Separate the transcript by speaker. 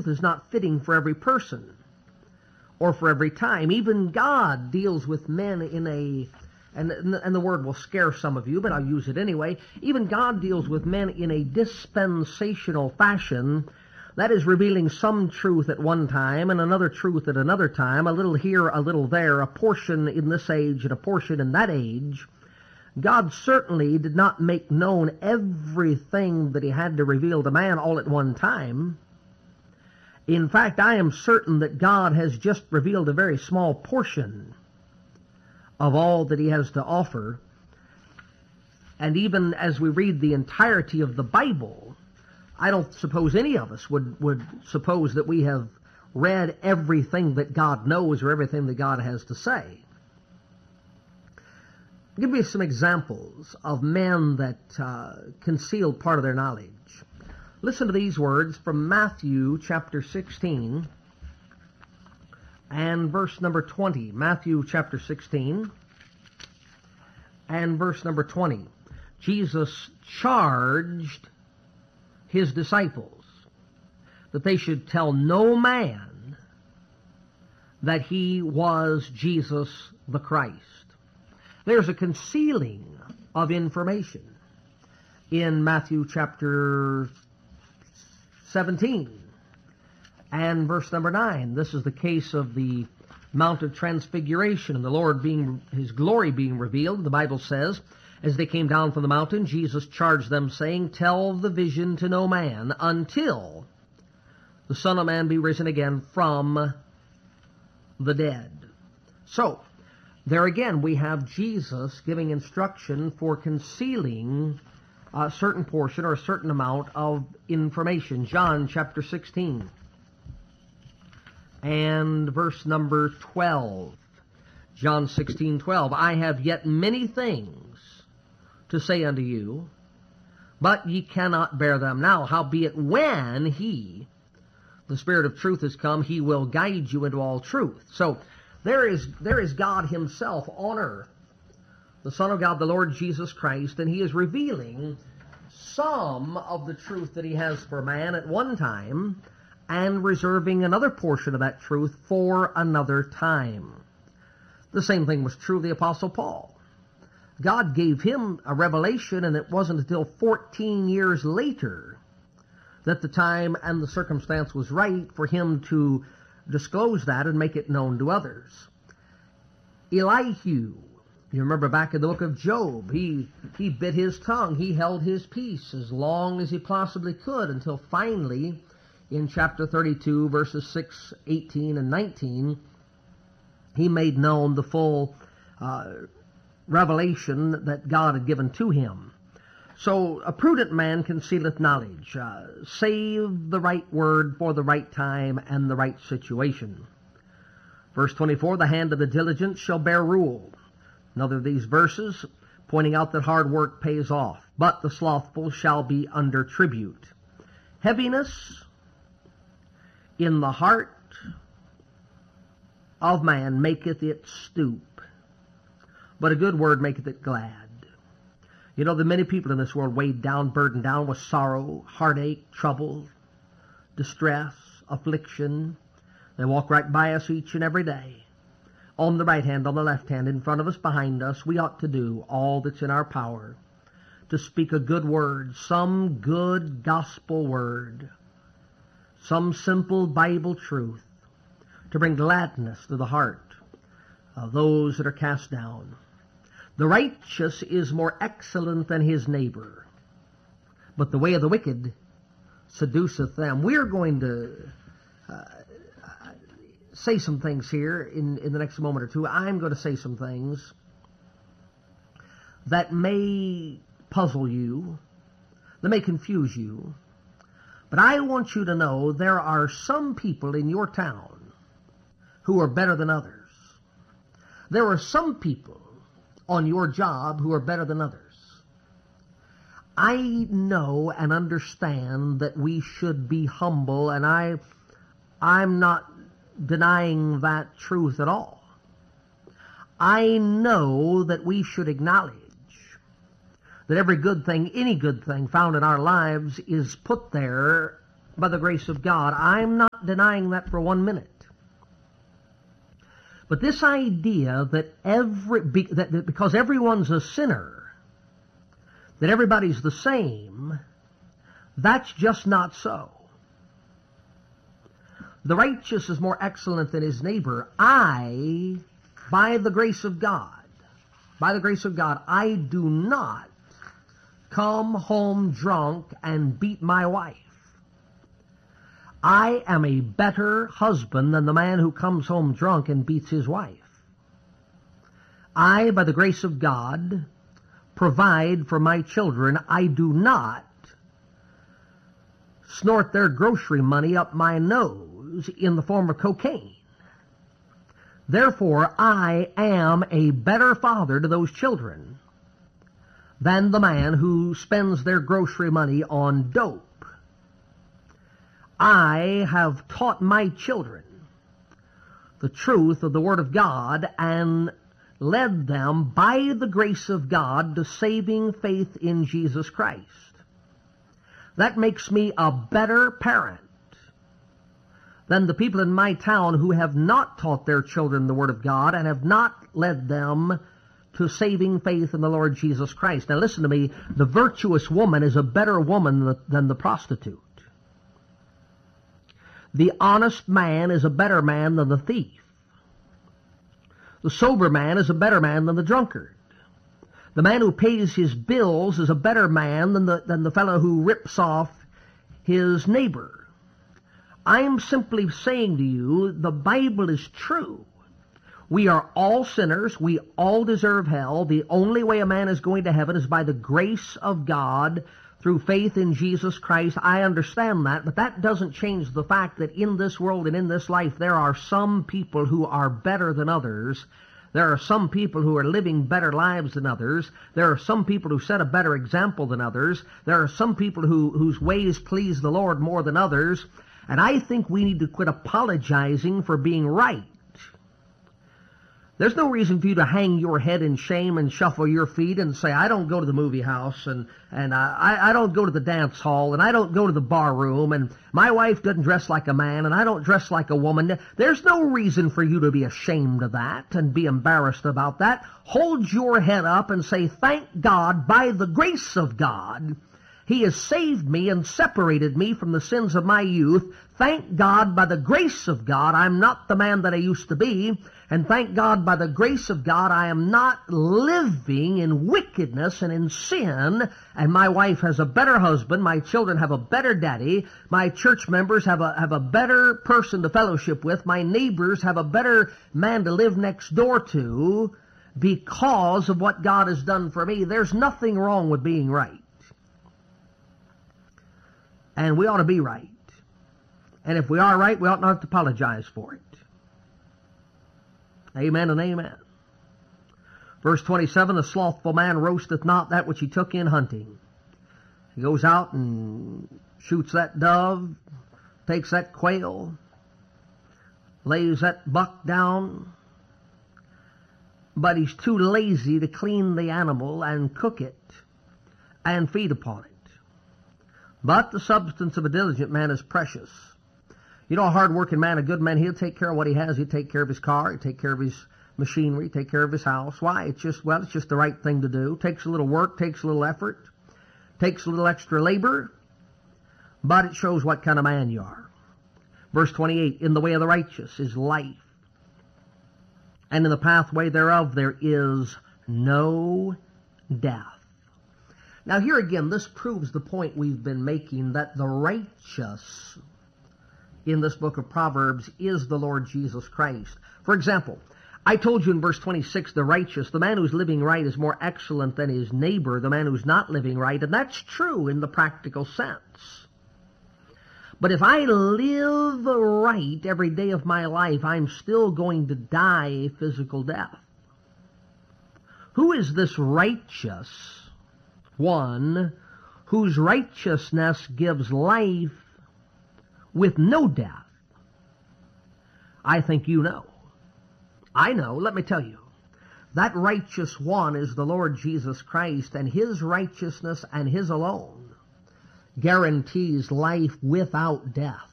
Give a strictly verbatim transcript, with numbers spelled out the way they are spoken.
Speaker 1: truth is not fitting for every person or for every time. Even God deals with men in a, and, and the word will scare some of you, but I'll use it anyway. Even God deals with men in a dispensational fashion, that is, revealing some truth at one time and another truth at another time, a little here, a little there, a portion in this age and a portion in that age. God certainly did not make known everything that he had to reveal to man all at one time. In fact, I am certain that God has just revealed a very small portion of all that he has to offer. And even as we read the entirety of the Bible, I don't suppose any of us would, would suppose that we have read everything that God knows or everything that God has to say. Give me some examples of men that uh, concealed part of their knowledge. Listen to these words from Matthew chapter sixteen and verse number twenty. Matthew chapter sixteen and verse number twenty. Jesus charged his disciples that they should tell no man that he was Jesus the Christ. There's a concealing of information in Matthew chapter seventeen and verse number nine. This is the case of the Mount of Transfiguration and the Lord being, his glory being revealed. The Bible says, as they came down from the mountain, Jesus charged them, saying, tell the vision to no man until the Son of Man be risen again from the dead. So, there again, we have Jesus giving instruction for concealing a certain portion or a certain amount of information. John chapter sixteen and verse number twelve. John sixteen, twelve. I have yet many things to say unto you, but ye cannot bear them now. Howbeit when he, the Spirit of truth, is come, he will guide you into all truth. So, There is, there is God himself on earth, the Son of God, the Lord Jesus Christ, and he is revealing some of the truth that he has for man at one time and reserving another portion of that truth for another time. The same thing was true of the Apostle Paul. God gave him a revelation, and it wasn't until fourteen years later that the time and the circumstance was right for him to disclose that and make it known to others. Elihu, you remember back in the book of Job, he, he bit his tongue. He held his peace as long as he possibly could until finally in chapter thirty-two, verses six, eighteen, and nineteen, he made known the full uh, revelation that God had given to him. So a prudent man concealeth knowledge, uh, save the right word for the right time and the right situation. Verse twenty-four, the hand of the diligent shall bear rule. Another of these verses pointing out that hard work pays off, but the slothful shall be under tribute. Heaviness in the heart of man maketh it stoop, but a good word maketh it glad. You know, there are many people in this world weighed down, burdened down with sorrow, heartache, trouble, distress, affliction. They walk right by us each and every day. On the right hand, on the left hand, in front of us, behind us, we ought to do all that's in our power to speak a good word, some good gospel word, some simple Bible truth, to bring gladness to the heart of those that are cast down. The righteous is more excellent than his neighbor, but the way of the wicked seduceth them. We're going to uh, say some things here in, in the next moment or two. I'm going to say some things that may puzzle you, that may confuse you, but I want you to know there are some people in your town who are better than others. There are some people on your job who are better than others. I know and understand that we should be humble, and I, I'm not denying that truth at all. I know that we should acknowledge that every good thing, any good thing found in our lives is put there by the grace of God. I'm not denying that for one minute. But this idea that every be, that, that because everyone's a sinner, that everybody's the same, that's just not so. The righteous is more excellent than his neighbor. I, by the grace of God, by the grace of God, I do not come home drunk and beat my wife. I am a better husband than the man who comes home drunk and beats his wife. I, by the grace of God, provide for my children. I do not snort their grocery money up my nose in the form of cocaine. Therefore, I am a better father to those children than the man who spends their grocery money on dope. I have taught my children the truth of the Word of God and led them by the grace of God to saving faith in Jesus Christ. That makes me a better parent than the people in my town who have not taught their children the Word of God and have not led them to saving faith in the Lord Jesus Christ. Now listen to me, the virtuous woman is a better woman than the prostitute. The honest man is a better man than the thief. The sober man is a better man than the drunkard. The man who pays his bills is a better man than the, than the fellow who rips off his neighbor. I'm simply saying to you, the Bible is true. We are all sinners. We all deserve hell. The only way a man is going to heaven is by the grace of God through faith in Jesus Christ. I understand that, but that doesn't change the fact that in this world and in this life there are some people who are better than others. There are some people who are living better lives than others. There are some people who set a better example than others. There are some people who, whose ways please the Lord more than others. And I think we need to quit apologizing for being right. There's no reason for you to hang your head in shame and shuffle your feet and say, I don't go to the movie house, and, and I, I don't go to the dance hall, and I don't go to the bar room, and my wife doesn't dress like a man, and I don't dress like a woman. There's no reason for you to be ashamed of that and be embarrassed about that. Hold your head up and say, thank God, by the grace of God, He has saved me and separated me from the sins of my youth. Thank God, by the grace of God, I'm not the man that I used to be. And thank God, by the grace of God, I am not living in wickedness and in sin. And my wife has a better husband. My children have a better daddy. My church members have a, have a better person to fellowship with. My neighbors have a better man to live next door to because of what God has done for me. There's nothing wrong with being right. And we ought to be right. And if we are right, we ought not have to apologize for it. Amen and amen. Verse twenty-seven, the slothful man roasteth not that which he took in hunting. He goes out and shoots that dove, takes that quail, lays that buck down, but he's too lazy to clean the animal and cook it and feed upon it. But the substance of a diligent man is precious. You know, a hard-working man, a good man, he'll take care of what he has. He'll take care of his car. He'll take care of his machinery. Take care of his house. Why? It's just, well, it's just the right thing to do. Takes a little work. Takes a little effort. Takes a little extra labor. But it shows what kind of man you are. Verse twenty-eight, in the way of the righteous is life, and in the pathway thereof there is no death. Now here again, this proves the point we've been making, that the righteous in this book of Proverbs is the Lord Jesus Christ. For example, I told you in verse twenty-six, the righteous, the man who's living right is more excellent than his neighbor, the man who's not living right, and that's true in the practical sense. But if I live right every day of my life, I'm still going to die a physical death. Who is this righteous one whose righteousness gives life with no death? I think you know. I know. Let me tell you. That righteous one is the Lord Jesus Christ, and His righteousness and His alone guarantees life without death.